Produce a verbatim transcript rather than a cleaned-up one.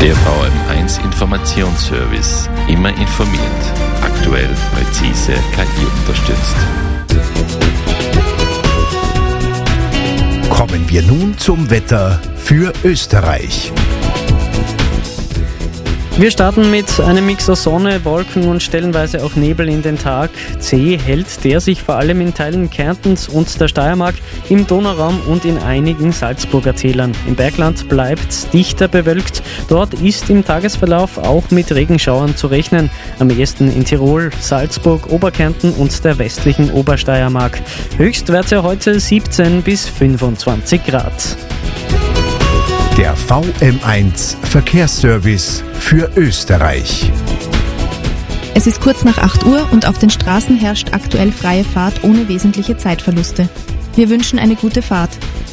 Der V M eins Informationsservice. Immer informiert. Aktuell, präzise, K I unterstützt. Kommen wir nun zum Wetter für Österreich. Wir starten mit einem Mix aus Sonne, Wolken und stellenweise auch Nebel in den Tag. Zäh hält der sich vor allem in Teilen Kärntens und der Steiermark, im Donauraum und in einigen Salzburger Tälern. Im Bergland bleibt es dichter bewölkt. Dort ist im Tagesverlauf auch mit Regenschauern zu rechnen. Am ehesten in Tirol, Salzburg, Oberkärnten und der westlichen Obersteiermark. Höchstwerte heute siebzehn bis fünfundzwanzig Grad. Der V M eins Verkehrsservice für Österreich. Es ist kurz nach acht Uhr und auf den Straßen herrscht aktuell freie Fahrt ohne wesentliche Zeitverluste. Wir wünschen eine gute Fahrt.